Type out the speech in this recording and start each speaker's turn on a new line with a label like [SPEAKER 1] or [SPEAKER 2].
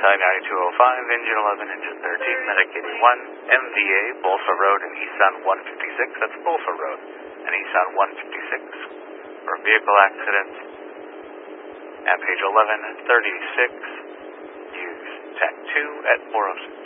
[SPEAKER 1] Type 9205, engine 11, engine 13, medic 81, MVA, Bolsa Road and Eastbound 156, that's Bolsa Road and Eastbound 156, for vehicle accident at page 1136, use TAC 2 at 406.